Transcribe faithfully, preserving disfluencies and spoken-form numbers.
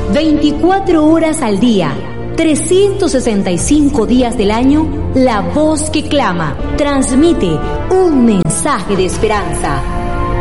veinticuatro horas al día, trescientos sesenta y cinco días del año, la voz que clama transmite un mensaje de esperanza.